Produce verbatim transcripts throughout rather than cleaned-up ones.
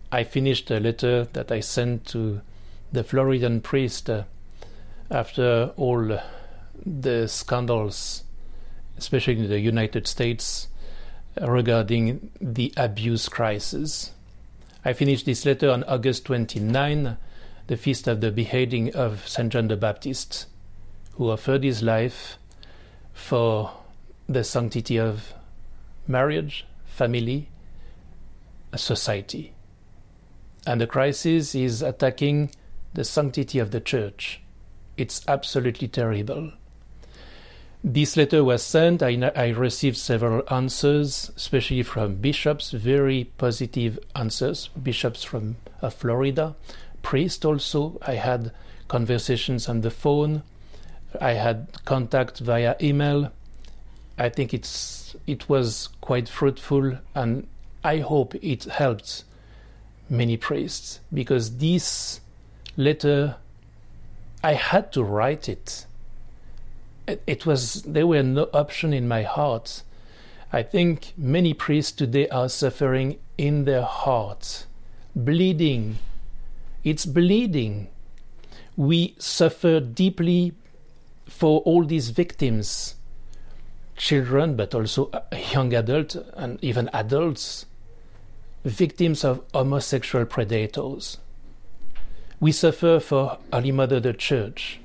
I finished a letter that I sent to the Floridian priest uh, after all uh, the scandals, especially in the United States, regarding the abuse crisis. I finished this letter on August twenty-ninth, the feast of the beheading of Saint John the Baptist, who offered his life for the sanctity of marriage, family, society. And the crisis is attacking the sanctity of the church. It's absolutely terrible. This letter was sent. I, I received several answers, especially from bishops, very positive answers, bishops from uh, Florida, priests also. I had conversations on the phone. I had contact via email. I think it's it was quite fruitful, and I hope it helped many priests, because this letter, I had to write it. It, it was, there were no option in my heart. I think many priests today are suffering in their heart, bleeding. It's bleeding. We suffer deeply for all these victims, children, but also young adults and even adults, victims of homosexual predators. We suffer for Holy Mother the Church.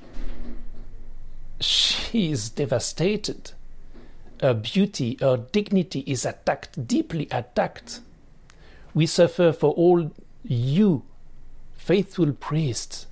She is devastated. Her beauty, her dignity is attacked, deeply attacked. We suffer for all you, faithful priests,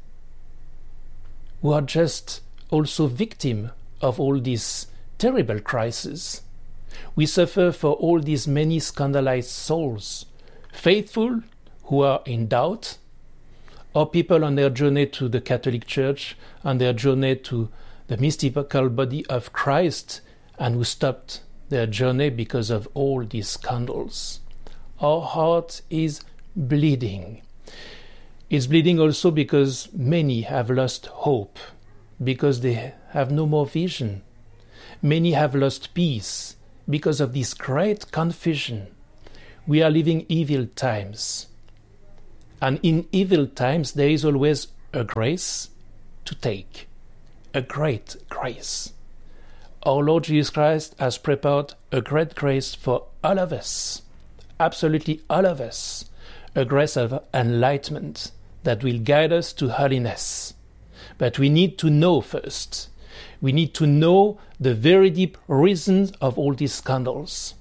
who are just also victims of all these terrible crises. We suffer for all these many scandalized souls, faithful who are in doubt, or people on their journey to the Catholic Church, on their journey to the mystical body of Christ, and who stopped their journey because of all these scandals. Our heart is bleeding. It's bleeding also because many have lost hope, because they have no more vision. Many have lost peace because of this great confusion. We are living evil times. And in evil times, there is always a grace to take, a great grace. Our Lord Jesus Christ has prepared a great grace for all of us, absolutely all of us, a grace of enlightenment that will guide us to holiness. But we need to know first. We need to know the very deep reasons of all these scandals,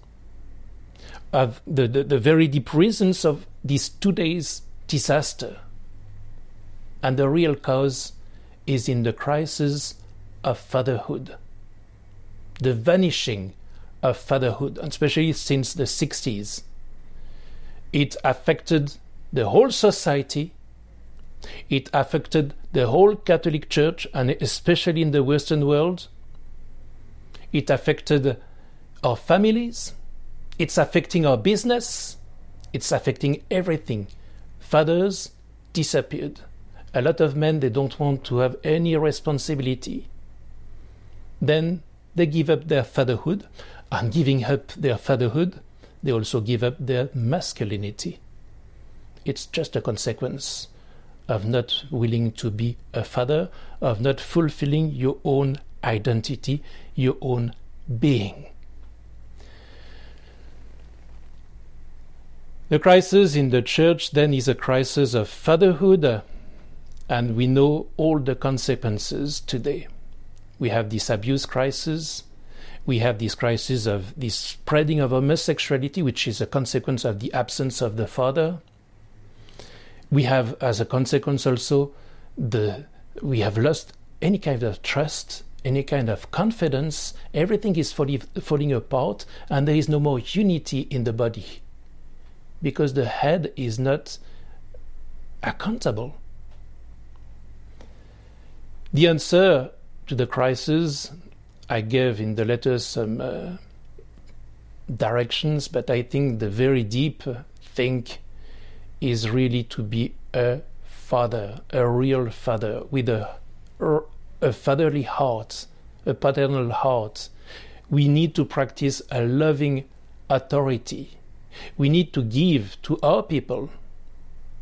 of the, the, the very deep reasons of this today's disaster. And the real cause is in the crisis of fatherhood, the vanishing of fatherhood, especially since the sixties. It affected the whole society. It affected the whole Catholic Church, and especially in the Western world. It affected our families. It's affecting our business. It's affecting everything. Fathers disappeared. A lot of men, they don't want to have any responsibility. Then they give up their fatherhood, and giving up their fatherhood, they also give up their masculinity. It's just a consequence of not willing to be a father, of not fulfilling your own identity, your own being. The crisis in the church then is a crisis of fatherhood, and we know all the consequences today. We have this abuse crisis. We have this crisis of this spreading of homosexuality, which is a consequence of the absence of the father. We have, as a consequence also, the we have lost any kind of trust, any kind of confidence. Everything is falling, falling apart, and there is no more unity in the body, because the head is not accountable. The answer to the crisis, I gave in the letter some uh, directions, but I think the very deep thing is really to be a father, a real father, with a, a fatherly heart, a paternal heart. We need to practice a loving authority. We need to give to our people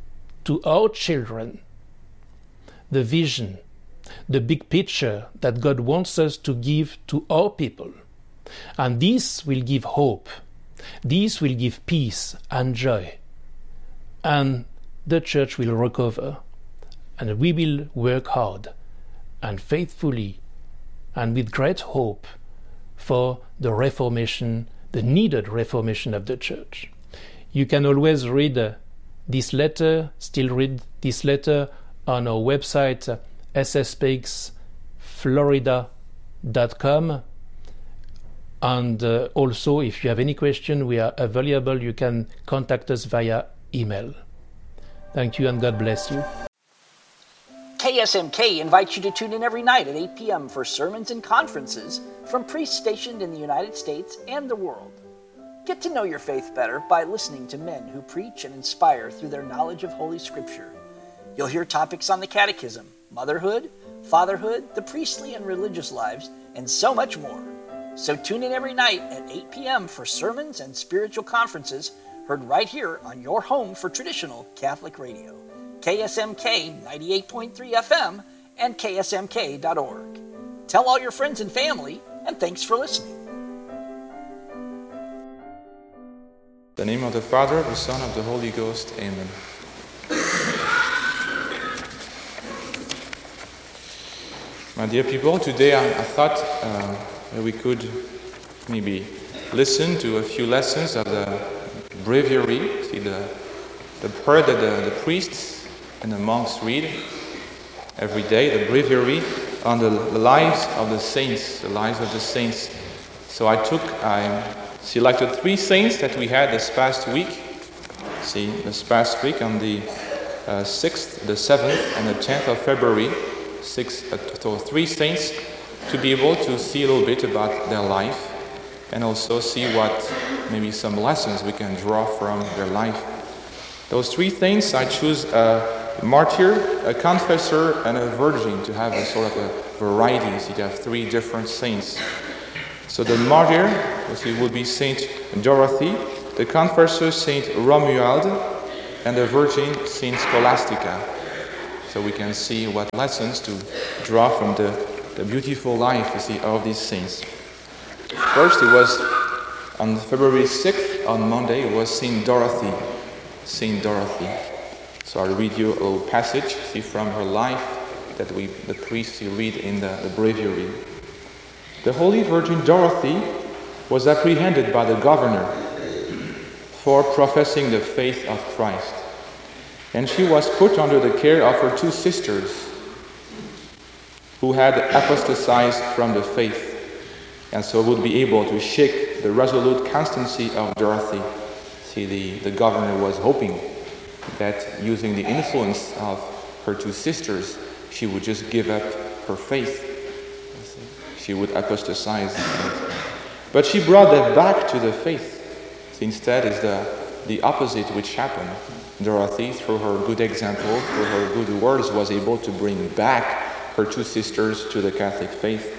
to our children the vision, the big picture that God wants us to give to our people. And this will give hope. This will give peace and joy. And the church will recover. And we will work hard and faithfully and with great hope for the reformation, the needed reformation of the church. You can always read uh, this letter, still read this letter on our website, uh, s s p x florida dot com. And uh, also, if you have any question, we are available. You can contact us via email. Thank you and God bless you. K S M K invites you to tune in every night at eight p.m. for sermons and conferences from priests stationed in the United States and the world. Get to know your faith better by listening to men who preach and inspire through their knowledge of Holy Scripture. You'll hear topics on the catechism, motherhood, fatherhood, the priestly and religious lives, and so much more. So tune in every night at eight p.m. for sermons and spiritual conferences heard right here on your home for traditional Catholic radio. K S M K ninety-eight point three F M and K S M K dot org. Tell all your friends and family, and thanks for listening. In the name of the Father, of the Son, of the Holy Ghost. Amen. My dear people, today I, I thought uh, that we could maybe listen to a few lessons of the breviary, see the, the prayer that the, the priests and the monks read every day, the breviary on the lives of the saints, the lives of the saints. So I took, I selected three saints that we had this past week. See, this past week on the uh, sixth, the seventh, and the tenth of February, six, uh, so three saints, to be able to see a little bit about their life and also see what maybe some lessons we can draw from their life. Those three saints, I choose a martyr, a confessor, and a virgin to have a sort of a variety. So you have three different saints. So the martyr, it would be Saint Dorothy, the confessor, Saint Romuald, and the virgin, Saint Scholastica. So we can see what lessons to draw from the, the beautiful life, you see, of these saints. First, it was on February sixth, on Monday, it was Saint Dorothy. Saint Dorothy. So I'll read you a little passage, see, from her life that we, the priests, read in the, the breviary. The Holy Virgin Dorothy was apprehended by the governor for professing the faith of Christ, and she was put under the care of her two sisters who had apostatized from the faith, and so would be able to shake the resolute constancy of Dorothy. See, the, the governor was hoping that using the influence of her two sisters, she would just give up her faith. She would apostatize. But she brought them back to the faith. So instead is the, the opposite which happened. Dorothy, through her good example, through her good words, was able to bring back her two sisters to the Catholic faith.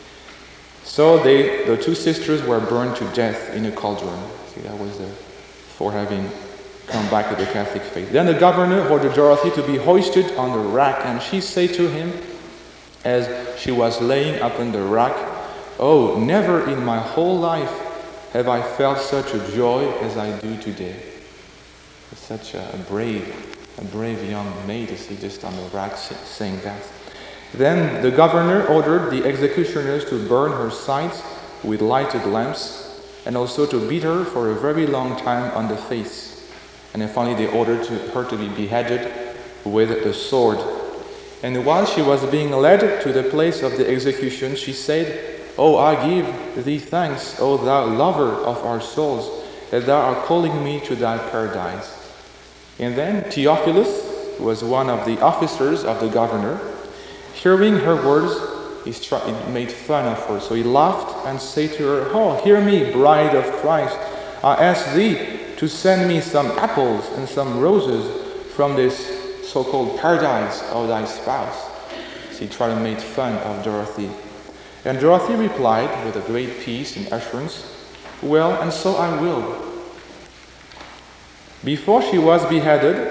So they, the two sisters were burned to death in a cauldron. See, that was the, for having come back to the Catholic faith. Then the governor ordered Dorothy to be hoisted on the rack, and she said to him, as she was laying upon the rack, "Oh, never in my whole life have I felt such a joy as I do today." Such a brave, a brave young maid, you see, just on the rack saying that. Then the governor ordered the executioners to burn her sides with lighted lamps, and also to beat her for a very long time on the face. And then finally they ordered to, her to be beheaded with the sword. And while she was being led to the place of the execution, she said, "Oh, I give thee thanks, O thou lover of our souls, that thou art calling me to thy paradise." And then Theophilus, who was one of the officers of the governor, hearing her words, he, struck, he made fun of her. So he laughed and said to her, "Oh, hear me, bride of Christ. I ask thee to send me some apples and some roses from this so-called paradise of thy spouse." So he tried to make fun of Dorothy. And Dorothy replied with a great peace and assurance, "Well, and so I will." Before she was beheaded, she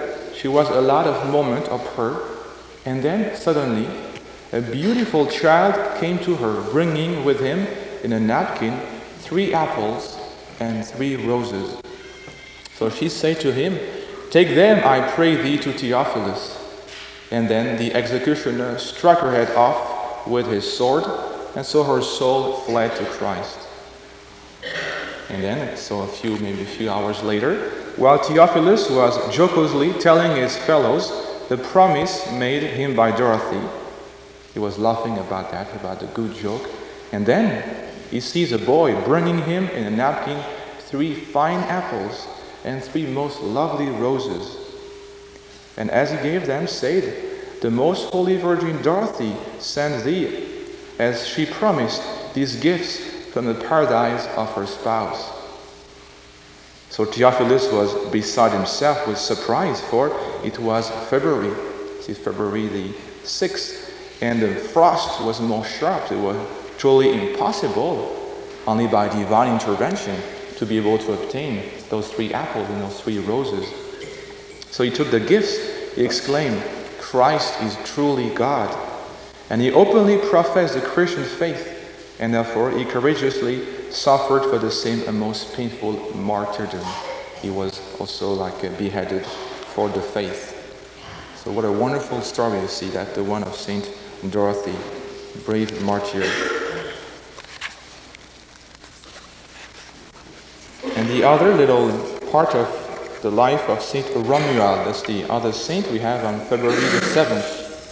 she was a lot of moment of prayer, and then suddenly a beautiful child came to her, bringing with him in a napkin three apples and three roses. So she said to him, "Take them, I pray thee, to Theophilus." And then the executioner struck her head off with his sword, and so her soul fled to Christ. And then, so a few, maybe a few hours later, while Theophilus was jocosely telling his fellows the promise made him by Dorothy, he was laughing about that, about the good joke, and then he sees a boy bringing him in a napkin three fine apples and three most lovely roses. And as he gave them, said, "The most holy Virgin Dorothy sends thee, as she promised, these gifts from the paradise of her spouse." So Theophilus was beside himself with surprise, for it was February, it is February the sixth, and the frost was more sharp. It was truly impossible, only by divine intervention, to be able to obtain those three apples and those three roses. So he took the gifts, he exclaimed, "Christ is truly God." And he openly professed the Christian faith, and therefore he courageously suffered for the same and most painful martyrdom. He was also like beheaded for the faith. So what a wonderful story you see that, the one of Saint Dorothy, brave martyr. And the other little part of the life of Saint Romuald, that's the other saint we have on February the seventh.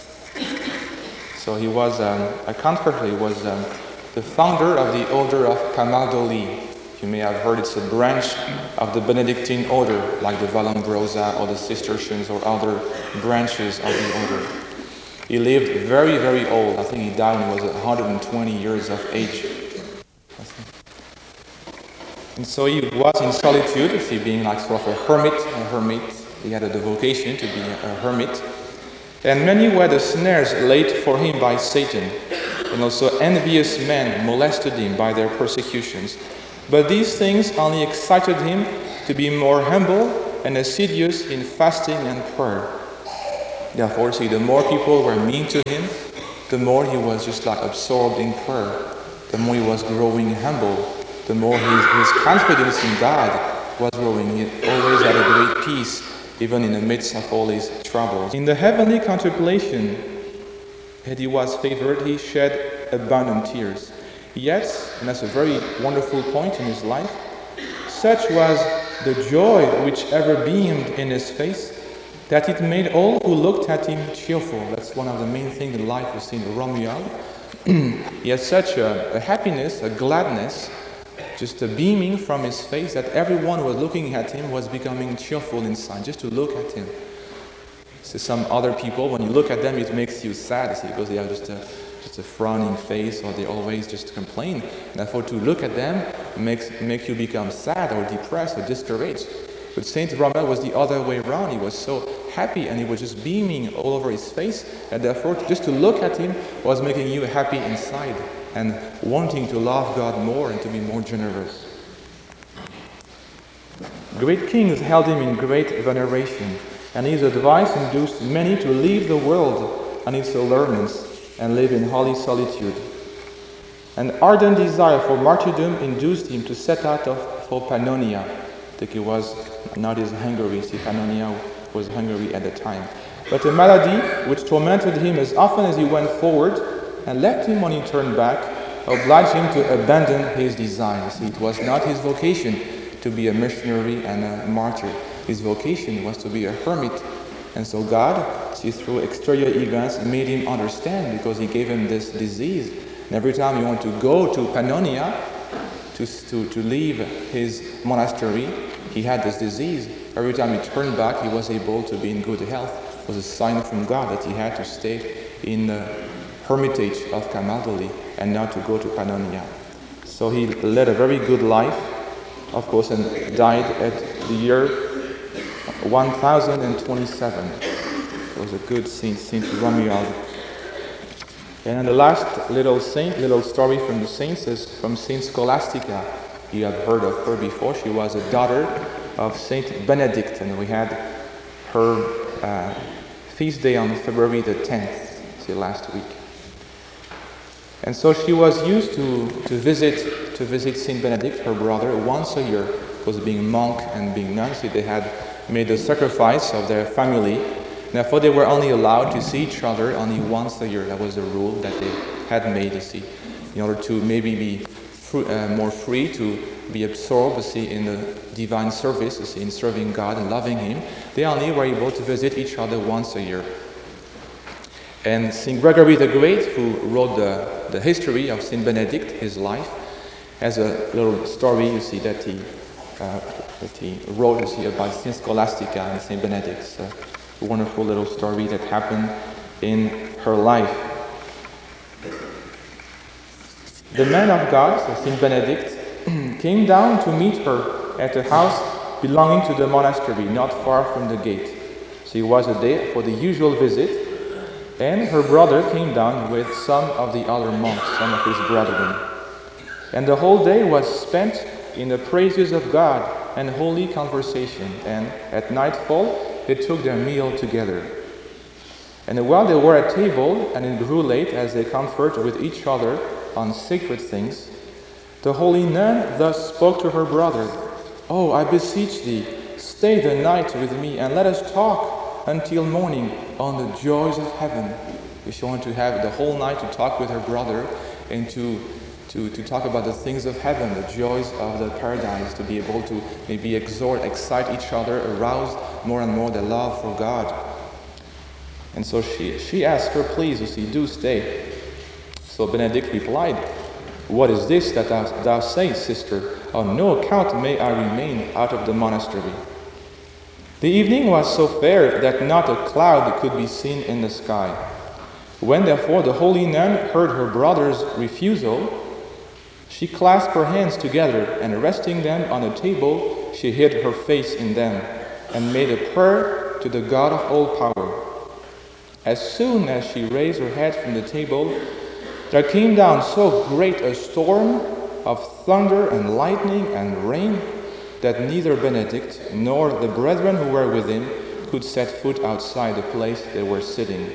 So he was, um, I can't forget, he was um, the founder of the Order of Camaldoli. You may have heard it's a branch of the Benedictine order, like the Vallombrosa or the Cistercians or other branches of the order. He lived very, very old. I think he died when he was one hundred twenty years of age. And so he was in solitude, he being like sort of a hermit, a hermit. He had a vocation to be a hermit. And many were the snares laid for him by Satan, and also envious men molested him by their persecutions. But these things only excited him to be more humble and assiduous in fasting and prayer. Therefore, see, the more people were mean to him, the more he was just like absorbed in prayer, the more he was growing humble, the more his, his confidence in God was growing. He always had a great peace, even in the midst of all his troubles. In the heavenly contemplation that he was favored, he shed abundant tears. Yet, and that's a very wonderful point in his life, such was the joy which ever beamed in his face, that it made all who looked at him cheerful. That's one of the main things in life we see in Romuald. He had such a, a happiness, a gladness, just a beaming from his face, that everyone who was looking at him was becoming cheerful inside, just to look at him. So some other people, when you look at them, it makes you sad, see, because they have just a, just a frowning face, or they always just complain. And therefore, to look at them makes make you become sad or depressed or discouraged. But Saint Romuald was the other way around. He was so happy, and he was just beaming all over his face, and therefore, just to look at him was making you happy inside, and wanting to love God more and to be more generous. Great kings held him in great veneration, and his advice induced many to leave the world and its allurements and live in holy solitude. An ardent desire for martyrdom induced him to set out of, for Pannonia. I think it was, now it is Hungary, see, Pannonia was Hungary at the time. But a malady which tormented him as often as he went forward and left him when he turned back, obliged him to abandon his design. See, it was not his vocation to be a missionary and a martyr. His vocation was to be a hermit. And so God, see, through exterior events, made him understand, because he gave him this disease. And every time he wanted to go to Pannonia, to, to, to leave his monastery, he had this disease. Every time he turned back, he was able to be in good health. It was a sign from God that he had to stay in the hermitage of Camaldoli and not to go to Pannonia. So he led a very good life, of course, and died at the year one thousand twenty-seven. It was a good saint, Saint Romuald. And then the last little saint, little story from the saints is from Saint Scholastica. You have heard of her before. She was a daughter of Saint Benedict, and we had her uh, feast day on February the tenth, see, last week. And so she was used to, to visit to visit Saint Benedict, her brother, once a year, because being monk and being nun, see, they had made the sacrifice of their family. Therefore, they were only allowed to see each other only once a year. That was the rule that they had made, you see, in order to maybe be fr- uh, more free to be absorbed, you see, in the divine service, you see, in serving God and loving Him. They only were able to visit each other once a year. And Saint Gregory the Great, who wrote the, the history of Saint Benedict, his life, has a little story, you see, that he uh, that he wrote, you see, about Saint Scholastica and Saint Benedict. It's a wonderful little story that happened in her life. The man of God, so Saint Benedict, came down to meet her at a house belonging to the monastery, not far from the gate. So it was a day for the usual visit, and her brother came down with some of the other monks, some of his brethren. And the whole day was spent in the praises of God and holy conversation, and at nightfall they took their meal together. And while they were at table, and it grew late as they conferred with each other on sacred things, the holy nun thus spoke to her brother, "Oh, I beseech thee, stay the night with me, and let us talk until morning on the joys of heaven." She wanted to have the whole night to talk with her brother and to To, to talk about the things of heaven, the joys of the paradise, to be able to maybe exhort, excite each other, arouse more and more the love for God. And so she, she asked her, "Please, you see, do stay." So Benedict replied, "What is this that thou, thou sayest, sister? On no account may I remain out of the monastery." The evening was so fair that not a cloud could be seen in the sky. When therefore the holy nun heard her brother's refusal, she clasped her hands together, and resting them on a table, she hid her face in them, and made a prayer to the God of all power. As soon as she raised her head from the table, there came down so great a storm of thunder and lightning and rain, that neither Benedict nor the brethren who were with him could set foot outside the place they were sitting.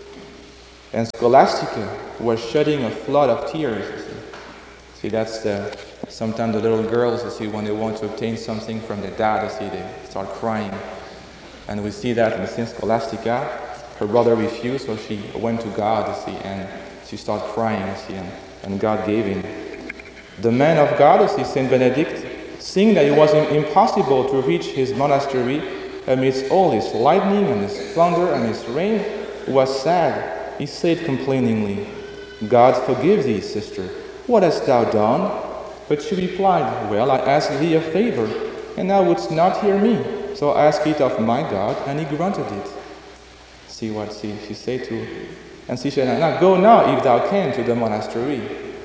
And Scholastica was shedding a flood of tears. See, that's the, sometimes the little girls, you see, when they want to obtain something from their dad, you see, they start crying. And we see that in Saint Scholastica. Her brother refused, so she went to God, you see, and she started crying, you see, and, and God gave in. The man of God, you see, Saint Benedict, seeing that it was impossible to reach his monastery amidst all this lightning and this thunder and this rain, was sad. He said complainingly, "God forgive thee, sister. What hast thou done?" But she replied, "Well, I asked thee a favor, and thou wouldst not hear me. So ask it of my God," and he granted it. See what she, she said to, and she said, "Now go now, if thou can, to the monastery."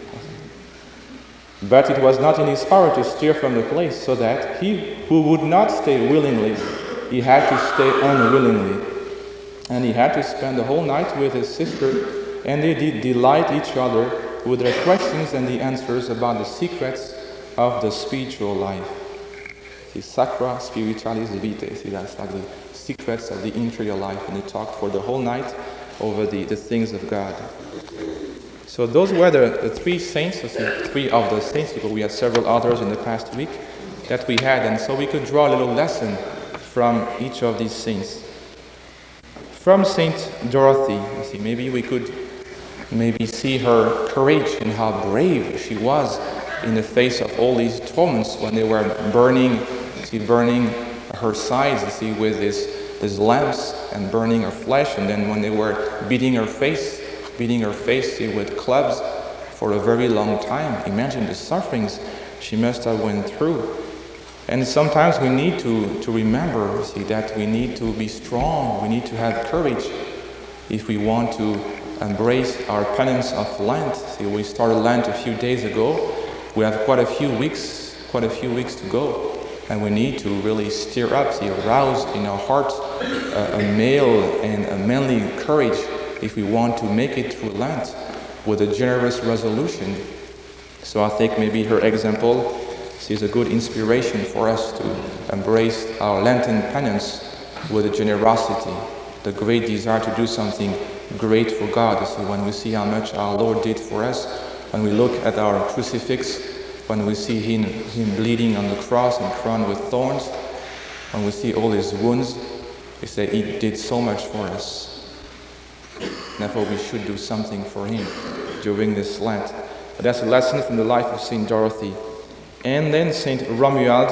But it was not in his power to stir from the place, so that he who would not stay willingly, he had to stay unwillingly. And he had to spend the whole night with his sister, and they did delight each other with their questions and the answers about the secrets of the spiritual life. See, Sacra Spiritualis Vitae, see, that's like the secrets of the interior life, and they talked for the whole night over the, the things of God. So those were the, the three saints, three of the saints, because we had several others in the past week that we had, and so we could draw a little lesson from each of these saints. From Saint Dorothy, you see, maybe we could maybe see her courage and how brave she was in the face of all these torments when they were burning, see, burning her sides, you see, with these, these lamps and burning her flesh, and then when they were beating her face, beating her face see, with clubs for a very long time. Imagine the sufferings she must have went through. And sometimes we need to, to remember, see, that we need to be strong, we need to have courage if we want to embrace our penance of Lent. See, we started Lent a few days ago. We have quite a few weeks, quite a few weeks to go. And we need to really stir up, see, arouse in our hearts a, a male and a manly courage if we want to make it through Lent with a generous resolution. So I think maybe her example is a good inspiration for us to embrace our Lenten penance with the generosity, the great desire to do something great for God. You see, when we see how much our Lord did for us, when we look at our crucifix, when we see him, him bleeding on the cross and crowned with thorns, when we see all his wounds, we say he did so much for us. Therefore we should do something for him during this Lent. But that's a lesson from the life of Saint Dorothy. And then Saint Romuald,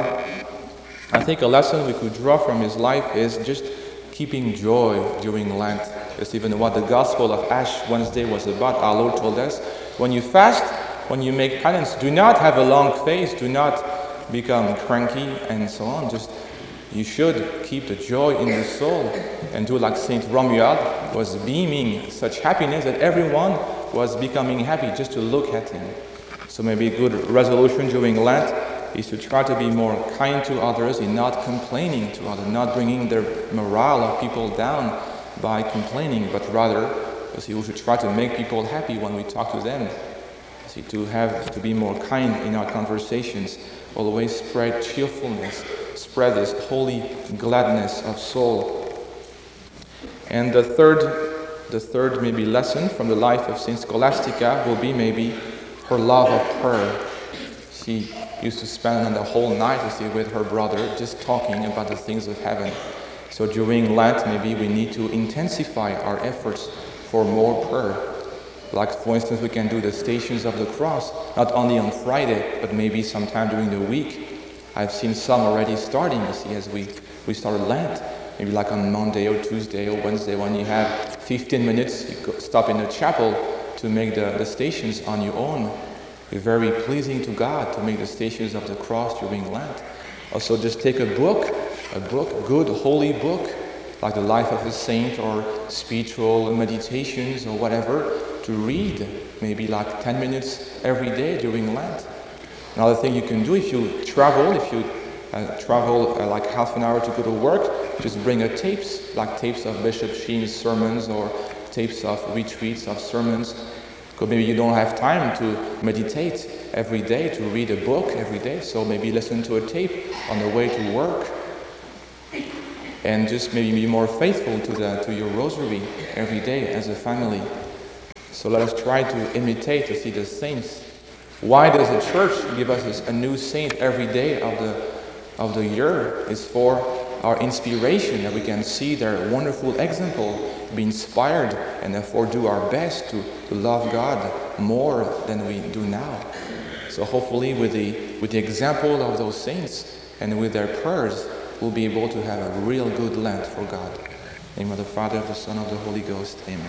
I think a lesson we could draw from his life is just keeping joy during Lent. It's even what the Gospel of Ash Wednesday was about. Our Lord told us, when you fast, when you make penance, do not have a long face, do not become cranky and so on. Just you should keep the joy in the soul and do like Saint Romuald was beaming such happiness that everyone was becoming happy just to look at him. So maybe a good resolution during Lent is to try to be more kind to others in not complaining to others, not bringing the morale of people down by complaining, but rather, see, we should try to make people happy when we talk to them. See, to have to be more kind in our conversations, always spread cheerfulness, spread this holy gladness of soul. And the third, the third maybe lesson from the life of Saint Scholastica will be maybe her love of prayer. She used to spend the whole night, you see, with her brother, just talking about the things of heaven. So during Lent, maybe we need to intensify our efforts for more prayer. Like, for instance, we can do the Stations of the Cross, not only on Friday, but maybe sometime during the week. I've seen some already starting, you see, as we, we started Lent. Maybe like on Monday or Tuesday or Wednesday, when you have fifteen minutes, you go, stop in the chapel to make the, the Stations on your own. It's very pleasing to God to make the Stations of the Cross during Lent. Also, just take a book, a book, good holy book, like the life of a saint or spiritual meditations or whatever, to read, maybe like ten minutes every day during Lent. Another thing you can do if you travel, if you uh, travel uh, like half an hour to go to work, just bring a tapes, like tapes of Bishop Sheen's sermons or tapes of retreats of sermons. Because maybe you don't have time to meditate every day, to read a book every day, so maybe listen to a tape on the way to work. And just maybe be more faithful to the to your rosary every day as a family. So let us try to imitate, to see the saints. Why does the church give us a new saint every day of the of the year? It's for our inspiration, that we can see their wonderful example, be inspired, and therefore do our best to, to love God more than we do now. So hopefully with the with the example of those saints and with their prayers, we'll be able to have a real good Lent for God. In the name of the Father, of the Son, of the Holy Ghost. Amen.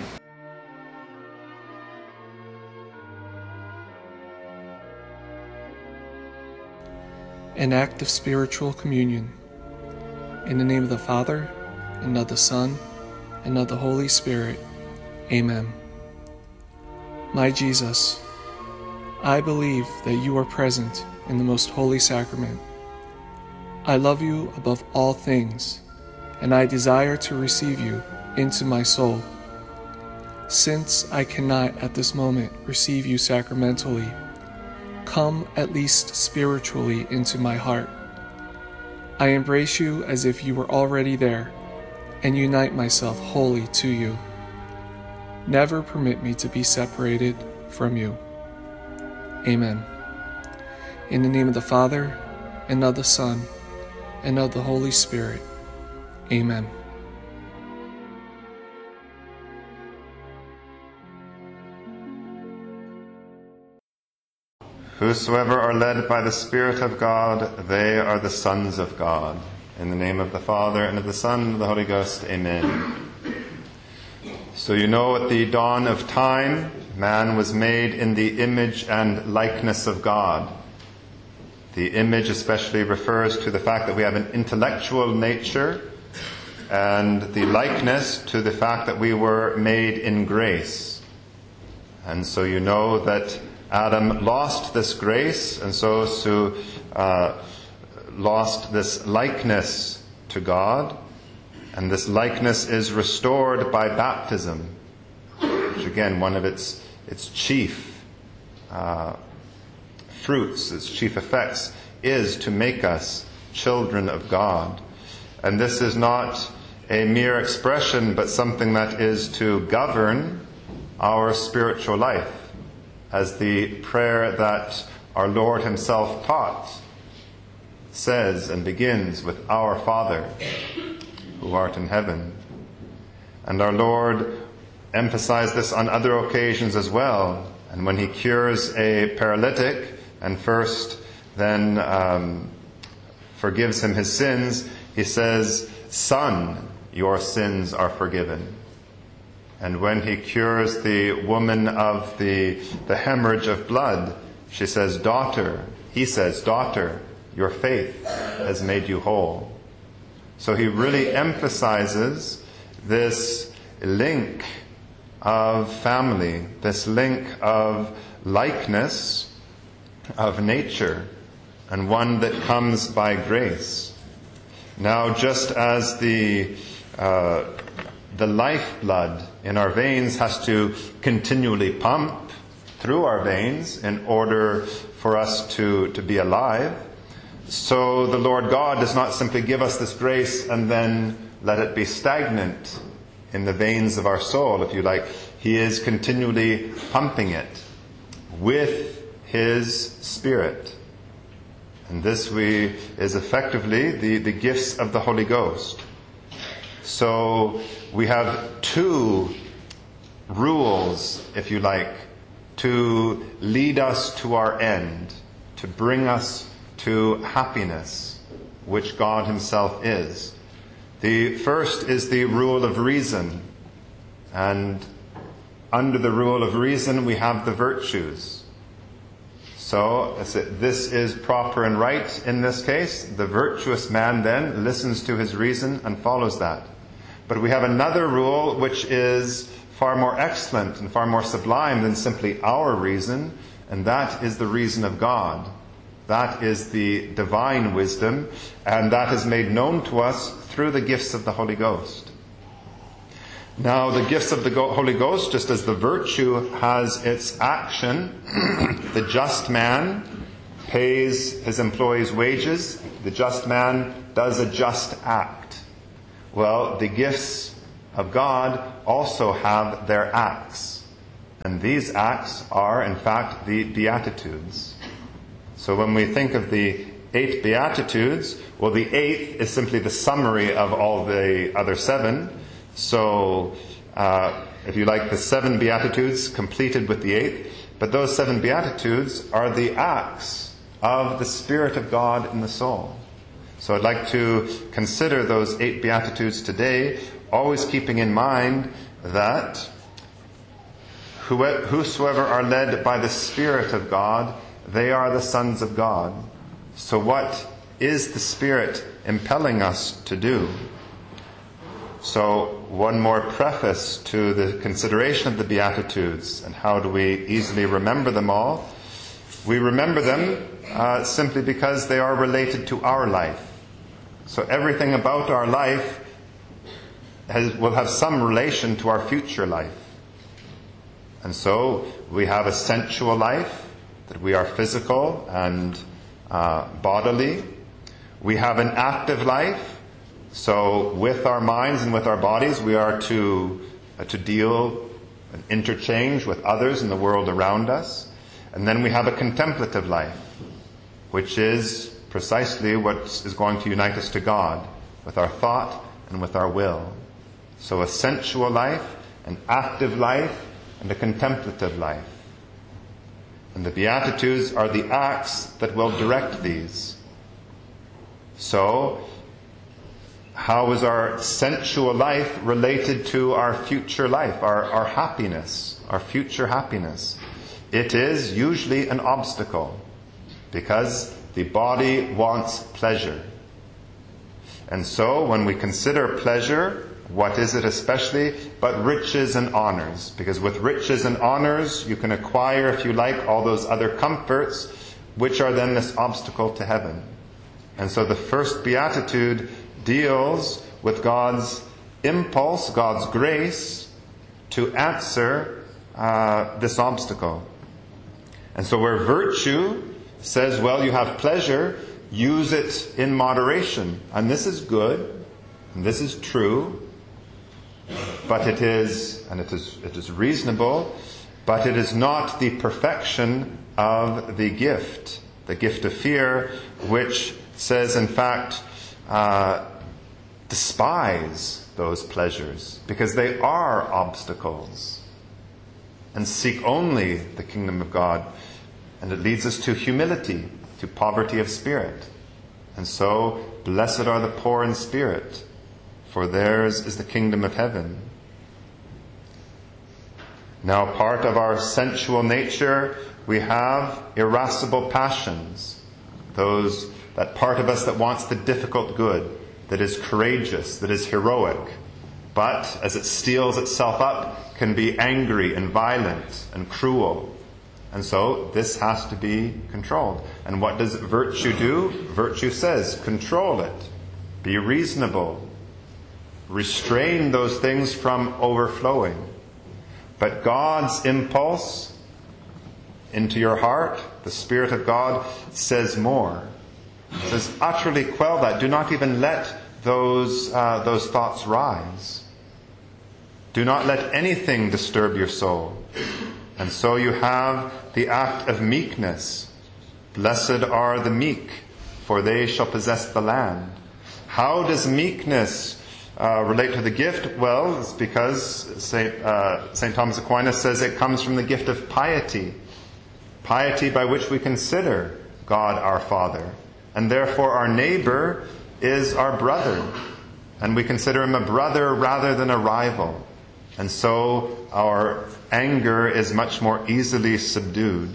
An act of spiritual communion. In the name of the Father, and of the Son, and of the Holy Spirit. Amen. My Jesus, I believe that you are present in the most holy sacrament. I love you above all things, and I desire to receive you into my soul. Since I cannot at this moment receive you sacramentally, come at least spiritually into my heart. I embrace you as if you were already there, and unite myself wholly to you. Never permit me to be separated from you. Amen. In the name of the Father, and of the Son, and of the Holy Spirit. Amen. Whosoever are led by the Spirit of God, they are the sons of God. In the name of the Father, and of the Son, and of the Holy Ghost. Amen. So you know, at the dawn of time, man was made in the image and likeness of God. The image especially refers to the fact that we have an intellectual nature, and the likeness to the fact that we were made in grace. And so you know that Adam lost this grace, and so, so uh, lost this likeness to God. And this likeness is restored by baptism, which again, one of its its chief uh, fruits, its chief effects, is to make us children of God. And this is not a mere expression, but something that is to govern our spiritual life, as the prayer that our Lord himself taught says and begins with Our Father, who art in heaven. And our Lord emphasized this on other occasions as well. And when he cures a paralytic and first then um, forgives him his sins, he says, "Son, your sins are forgiven." And when he cures the woman of the, the hemorrhage of blood, she says, "Daughter," he says, "Daughter, your faith has made you whole." So he really emphasizes this link of family, this link of likeness, of nature, and one that comes by grace. Now, just as the uh, the lifeblood in our veins has to continually pump through our veins in order for us to, to be alive, so the Lord God does not simply give us this grace and then let it be stagnant in the veins of our soul, if you like. He is continually pumping it with His Spirit. And this we is effectively the, the gifts of the Holy Ghost. So we have two rules, if you like, to lead us to our end, to bring us to happiness, which God himself is. The first is the rule of reason. And under the rule of reason we have the virtues. So, this is proper and right in this case. The virtuous man then listens to his reason and follows that. But we have another rule which is far more excellent and far more sublime than simply our reason, and that is the reason of God. That is the divine wisdom, and that is made known to us through the gifts of the Holy Ghost. Now, the gifts of the Holy Ghost, just as the virtue has its action, the just man pays his employees' wages, the just man does a just act. Well, the gifts of God also have their acts. And these acts are, in fact, the Beatitudes. So when we think of the eight Beatitudes, well, the eighth is simply the summary of all the other seven. So, uh, if you like, the seven Beatitudes completed with the eighth. But those seven Beatitudes are the acts of the Spirit of God in the soul. So I'd like to consider those eight Beatitudes today, always keeping in mind that whosoever are led by the Spirit of God, they are the sons of God. So what is the Spirit impelling us to do? So one more preface to the consideration of the Beatitudes, and how do we easily remember them all? We remember them uh, simply because they are related to our life. So everything about our life has, will have some relation to our future life. And so we have a sensual life, that we are physical and uh, bodily. We have an active life. So with our minds and with our bodies, we are to, uh, to deal and interchange with others in the world around us. And then we have a contemplative life, which is precisely what is going to unite us to God, with our thought and with our will. So a sensual life, an active life, and a contemplative life. And the Beatitudes are the acts that will direct these. So, how is our sensual life related to our future life, our, our happiness, our future happiness? It is usually an obstacle, because the body wants pleasure. And so, when we consider pleasure, what is it especially but riches and honors? Because with riches and honors, you can acquire, if you like, all those other comforts, which are then this obstacle to heaven. And so the first Beatitude deals with God's impulse, God's grace, to answer uh, this obstacle. And so where virtue says, well, you have pleasure, use it in moderation. And this is good. And this is true, but it is, and it is, it is reasonable, but it is not the perfection of the gift, the gift of fear, which says, in fact, uh, despise those pleasures, because they are obstacles, and seek only the kingdom of God. And it leads us to humility, to poverty of spirit. And so, blessed are the poor in spirit, for theirs is the kingdom of heaven. Now, part of our sensual nature, we have irascible passions. Those, that part of us that wants the difficult good, that is courageous, that is heroic, but as it steals itself up, can be angry and violent and cruel. And so this has to be controlled. And what does virtue do? Virtue says, control it. Be reasonable. Restrain those things from overflowing. But God's impulse into your heart, the Spirit of God, says more. It says, utterly quell that. Do not even let those, uh, those thoughts rise. Do not let anything disturb your soul. And so you have the act of meekness. Blessed are the meek, for they shall possess the land. How does meekness uh, relate to the gift? Well, it's because Saint Uh, Saint Thomas Aquinas says it comes from the gift of piety. Piety by which we consider God our Father. And therefore our neighbor is our brother. And we consider him a brother rather than a rival. And so our anger is much more easily subdued.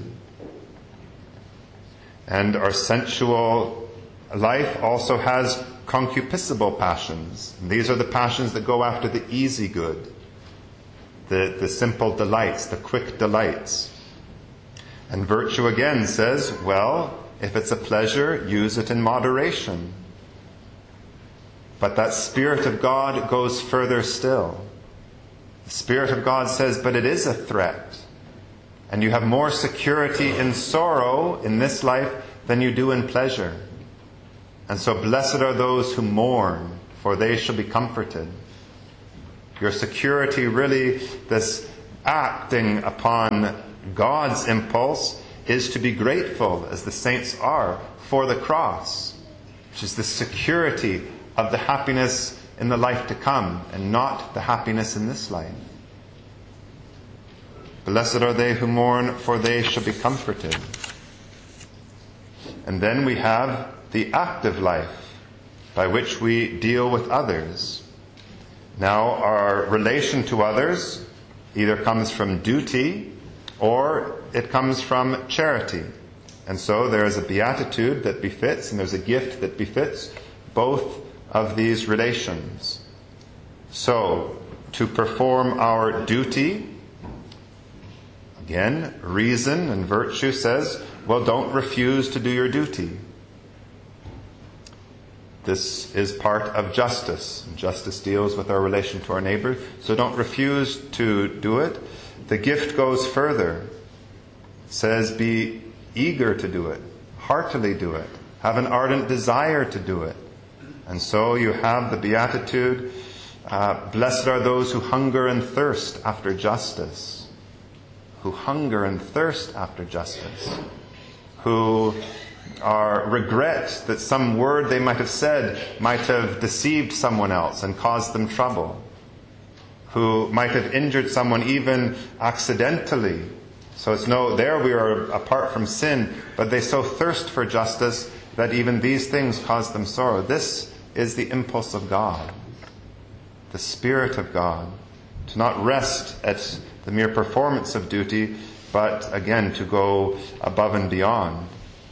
And our sensual life also has concupiscible passions. And these are the passions that go after the easy good, the, the simple delights, the quick delights. And virtue again says, well, if it's a pleasure, use it in moderation. But that Spirit of God goes further still. The Spirit of God says, but it is a threat. And you have more security in sorrow in this life than you do in pleasure. And so blessed are those who mourn, for they shall be comforted. Your security, really, this acting upon God's impulse, is to be grateful, as the saints are, for the cross, which is the security of the happiness in the life to come, and not the happiness in this life. Blessed are they who mourn, for they shall be comforted. And then we have the active life, by which we deal with others. Now, our relation to others either comes from duty, or it comes from charity. And so there is a beatitude that befits, and there's a gift that befits both of these relations. So, to perform our duty, again, reason and virtue says, well, don't refuse to do your duty. This is part of justice. Justice deals with our relation to our neighbor, so don't refuse to do it. The gift goes further. It says, be eager to do it, heartily do it, have an ardent desire to do it. And so you have the beatitude, uh, blessed are those who hunger and thirst after justice, who hunger and thirst after justice, who are regret that some word they might have said might have deceived someone else and caused them trouble, who might have injured someone even accidentally. So it's no, there we are apart from sin, but they so thirst for justice that even these things cause them sorrow. This is the impulse of God, the Spirit of God, to not rest at the mere performance of duty, but again to go above and beyond.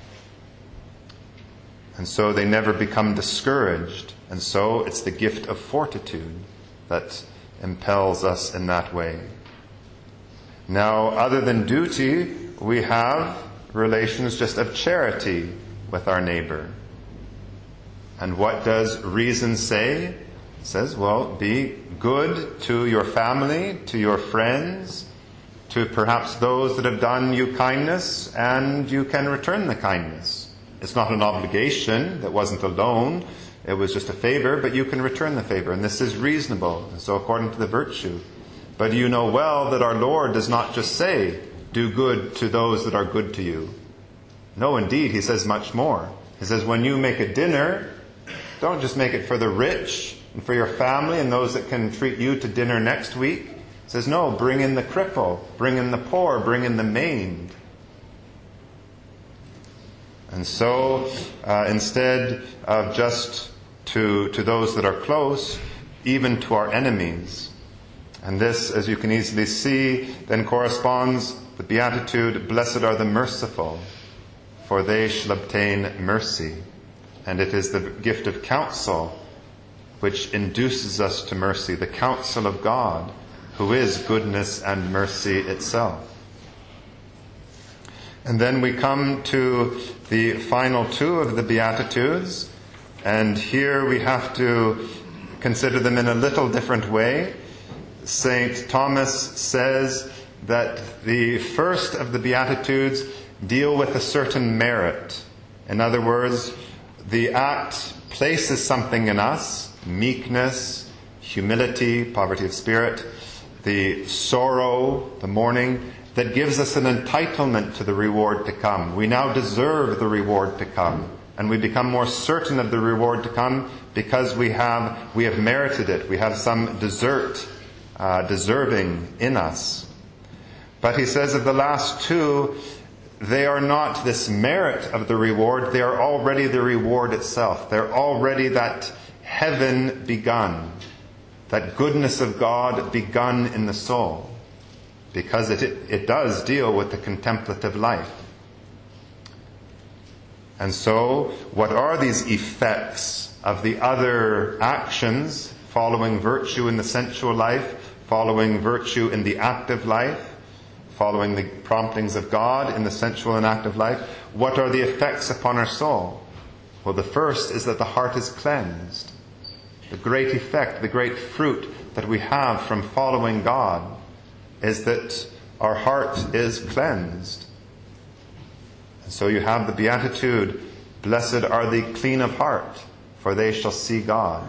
And so they never become discouraged. And so it's the gift of fortitude that impels us in that way. Now, other than duty, we have relations just of charity with our neighbor. And what does reason say? It says, well, be good to your family, to your friends, to perhaps those that have done you kindness, and you can return the kindness. It's not an obligation that wasn't a loan, it was just a favor, but you can return the favor, and this is reasonable, and so according to the virtue. But you know well that our Lord does not just say, do good to those that are good to you. No, indeed, he says much more. He says, when you make a dinner, don't just make it for the rich and for your family and those that can treat you to dinner next week. He says, no, bring in the cripple, bring in the poor, bring in the maimed. And so, uh, instead of just to, to those that are close, even to our enemies. And this, as you can easily see, then corresponds with the beatitude, blessed are the merciful, for they shall obtain mercy. And it is the gift of counsel which induces us to mercy, the counsel of God, who is goodness and mercy itself. And then we come to the final two of the Beatitudes, and here we have to consider them in a little different way. Saint Thomas says that the first of the Beatitudes deal with a certain merit. In other words, the act places something in us, meekness, humility, poverty of spirit, the sorrow, the mourning, that gives us an entitlement to the reward to come. We now deserve the reward to come, and we become more certain of the reward to come because we have we have merited it. We have some desert, uh, deserving in us. But he says of the last two, they are not this merit of the reward. They are already the reward itself. They're already that heaven begun, that goodness of God begun in the soul. Because it, it, it does deal with the contemplative life. And so, what are these effects of the other actions, following virtue in the sensual life, following virtue in the active life, following the promptings of God in the sensual and active life? What are the effects upon our soul? Well, the first is that the heart is cleansed. The great effect, the great fruit that we have from following God is that our heart is cleansed. And so you have the beatitude, blessed are the clean of heart, for they shall see God.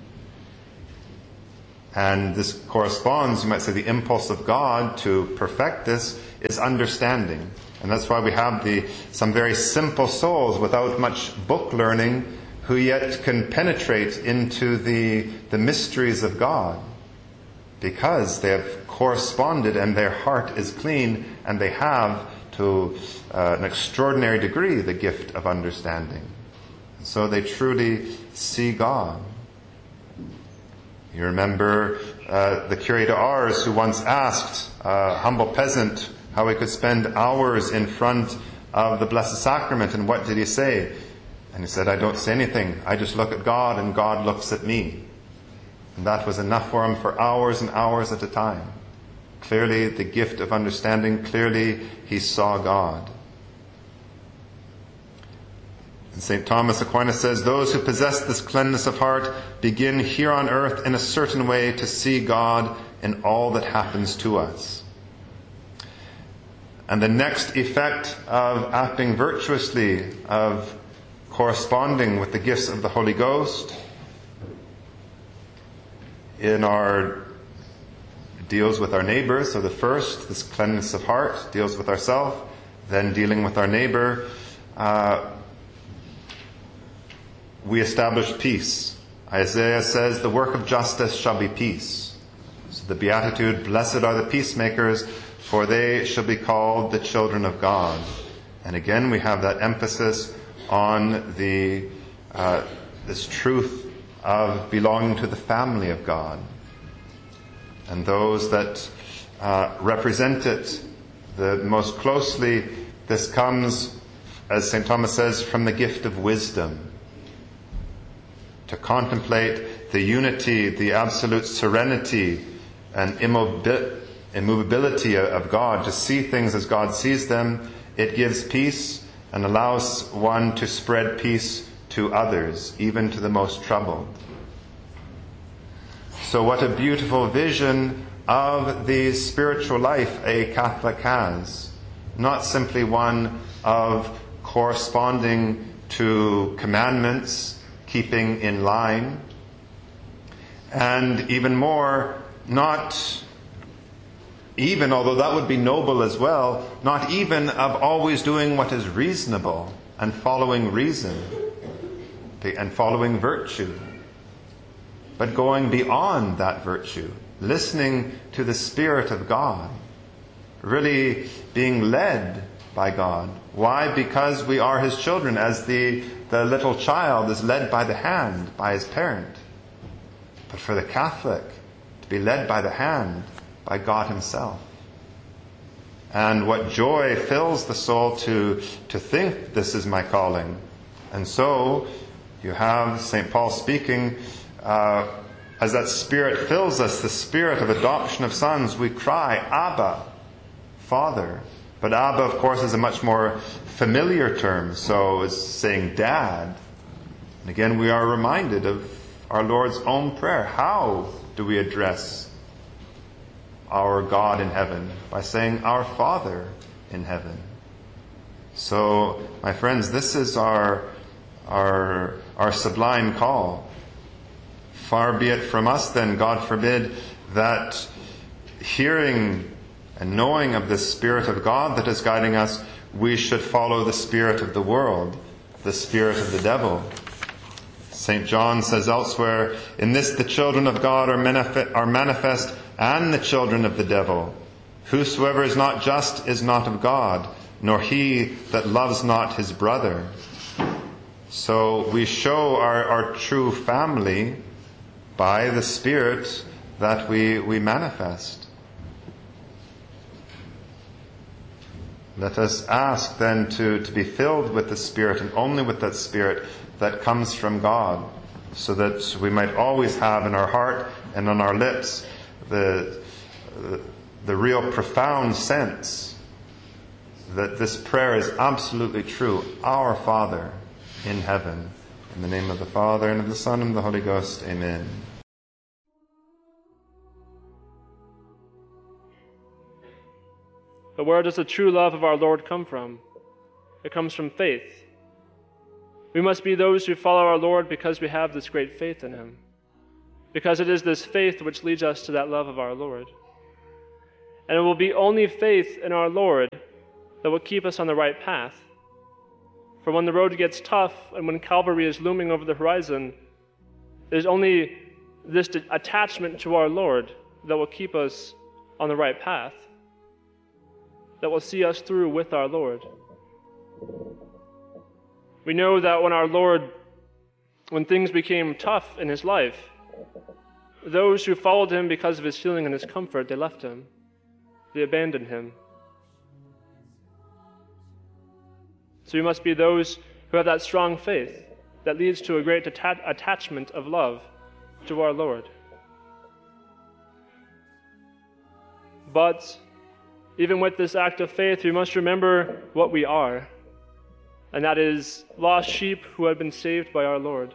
And this corresponds, you might say, the impulse of God to perfect this is understanding. And that's why we have the some very simple souls without much book learning who yet can penetrate into the, the mysteries of God, because they have corresponded and their heart is clean, and they have, to uh, an extraordinary degree, the gift of understanding. And so they truly see God. You remember uh, the curé de Ars who once asked a humble peasant how he could spend hours in front of the Blessed Sacrament, and what did he say? And he said, I don't say anything. I just look at God and God looks at me. And that was enough for him for hours and hours at a time. Clearly, the gift of understanding, clearly he saw God. And Saint Thomas Aquinas says, those who possess this cleanness of heart begin here on earth in a certain way to see God in all that happens to us. And the next effect of acting virtuously, of corresponding with the gifts of the Holy Ghost, in our deals with our neighbor. So the first, this cleanness of heart, deals with ourselves, then dealing with our neighbor. Uh, we establish peace. Isaiah says, the work of justice shall be peace. So the beatitude, blessed are the peacemakers, for they shall be called the children of God. And again, we have that emphasis on the uh, this truth of belonging to the family of God. And those that uh, represent it the most closely, this comes, as Saint Thomas says, from the gift of wisdom. To contemplate the unity, the absolute serenity and immobi- immovability of God, to see things as God sees them, it gives peace and allows one to spread peace to others, even to the most troubled. So what a beautiful vision of the spiritual life a Catholic has. Not simply one of corresponding to commandments, keeping in line, and even more, not even, although that would be noble as well, not even of always doing what is reasonable and following reason and following virtue, but going beyond that virtue, listening to the Spirit of God, really being led by God. Why? Because we are His children, as the, the little child is led by the hand by his parent. But for the Catholic, to be led by the hand by God Himself. And what joy fills the soul to, to think, this is my calling. And so you have Saint Paul speaking, uh, as that Spirit fills us, the Spirit of adoption of sons, we cry, Abba, Father. But Abba, of course, is a much more familiar term, so it's saying Dad. And again, we are reminded of our Lord's own prayer. How do we address our God in heaven? By saying, Our Father in heaven. So, my friends, this is our, our, our sublime call. Far be it from us, then, God forbid, that hearing and knowing of the Spirit of God that is guiding us, we should follow the spirit of the world, the spirit of the devil. Saint John says elsewhere, In this the children of God are manifest, are manifest and the children of the devil. Whosoever is not just is not of God, nor he that loves not his brother. So we show our, our true family by the Spirit that we, we manifest. Let us ask then to, to be filled with the Spirit, and only with that Spirit that comes from God, so that we might always have in our heart and on our lips the, the, the real profound sense that this prayer is absolutely true. Our Father in heaven. In the name of the Father, and of the Son, and of the Holy Ghost. Amen. But where does the true love of our Lord come from? It comes from faith. We must be those who follow our Lord because we have this great faith in Him. Because it is this faith which leads us to that love of our Lord. And it will be only faith in our Lord that will keep us on the right path. For when the road gets tough and when Calvary is looming over the horizon, it is only this attachment to our Lord that will keep us on the right path, that will see us through with our Lord. We know that when our Lord, when things became tough in His life, those who followed Him because of His healing and His comfort, they left Him. They abandoned Him. So we must be those who have that strong faith that leads to a great atta- attachment of love to our Lord. But even with this act of faith, we must remember what we are, and that is lost sheep who have been saved by our Lord.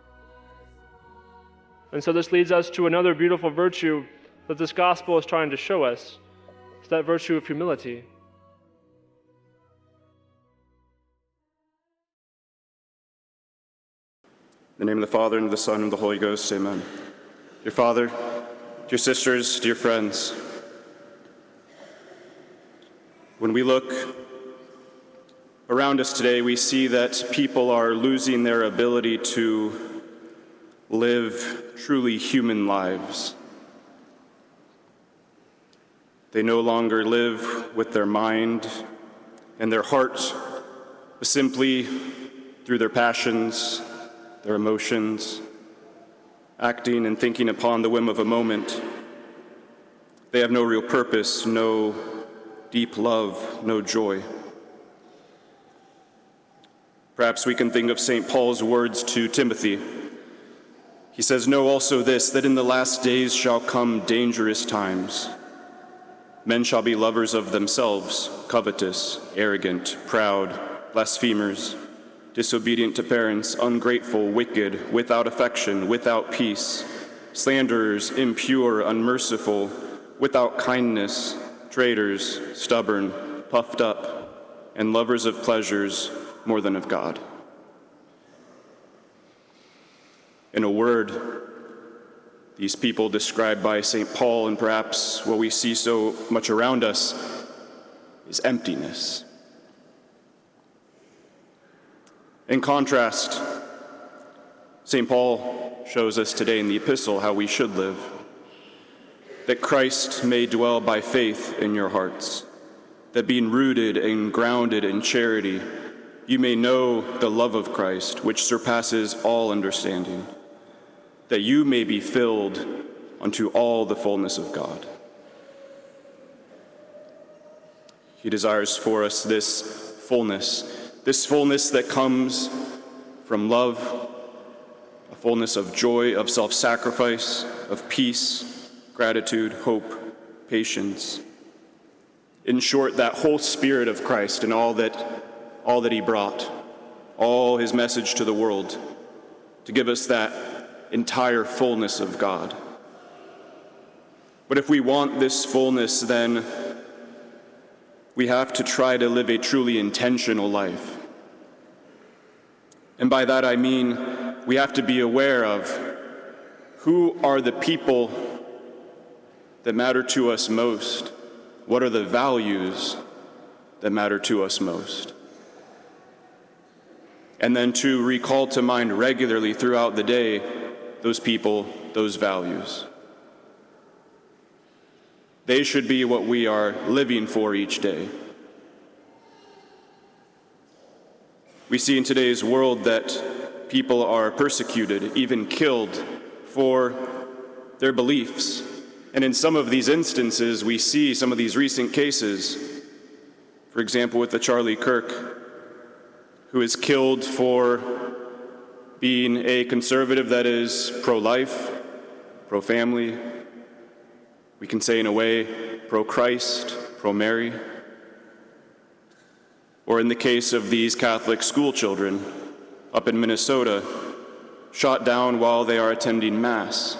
And so this leads us to another beautiful virtue that this gospel is trying to show us. It's that virtue of humility. In the name of the Father, and of the Son, and of the Holy Ghost, amen. Dear Father, dear sisters, dear friends, when we look around us today, we see that people are losing their ability to live truly human lives. They no longer live with their mind and their heart, but simply through their passions, their emotions, acting and thinking upon the whim of a moment. They have no real purpose, no deep love, no joy. Perhaps we can think of Saint Paul's words to Timothy. He says, "Know also this, that in the last days shall come dangerous times. Men shall be lovers of themselves, covetous, arrogant, proud, blasphemers, disobedient to parents, ungrateful, wicked, without affection, without peace, slanderers, impure, unmerciful, without kindness, traitors, stubborn, puffed up, and lovers of pleasures more than of God." In a word, these people described by Saint Paul, and perhaps what we see so much around us, is emptiness. In contrast, Saint Paul shows us today in the epistle how we should live, that Christ may dwell by faith in your hearts, that being rooted and grounded in charity, you may know the love of Christ, which surpasses all understanding, that you may be filled unto all the fullness of God. He desires for us this fullness, this fullness that comes from love, a fullness of joy, of self-sacrifice, of peace, gratitude, hope, patience. In short, that whole spirit of Christ and all that, all that he brought, all his message to the world, to give us that entire fullness of God. But if we want this fullness, then we have to try to live a truly intentional life. And by that I mean we have to be aware of who are the people that matter to us most. What are the values that matter to us most? And then to recall to mind regularly throughout the day those people, those values. They should be what we are living for each day. We see in today's world that people are persecuted, even killed, for their beliefs. And in some of these instances, we see some of these recent cases, for example, with the Charlie Kirk, who is killed for being a conservative that is pro-life, pro-family, we can say in a way, pro-Christ, pro-Mary. Or in the case of these Catholic school children up in Minnesota, shot down while they are attending Mass.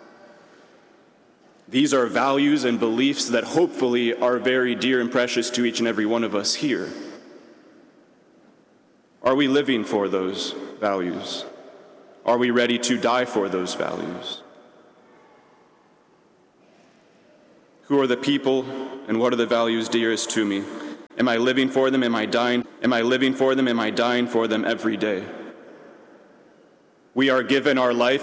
These are values and beliefs that hopefully are very dear and precious to each and every one of us here. Are we living for those values? Are we ready to die for those values? Who are the people and what are the values dearest to me? Am I living for them? Am I dying? Am I living for them? Am I dying for them every day? We are given our life